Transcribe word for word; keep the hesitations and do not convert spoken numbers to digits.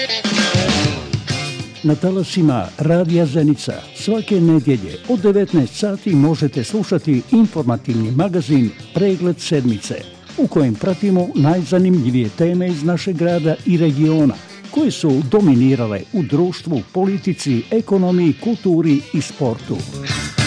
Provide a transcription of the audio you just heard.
Na talasima Radija Zenica svake nedjelje od devetnaest sati možete slušati informativni magazin Pregled sedmice, u kojem pratimo najzanimljivije teme iz našeg grada i regiona, koje su dominirale u društvu, politici, ekonomiji, kulturi i sportu.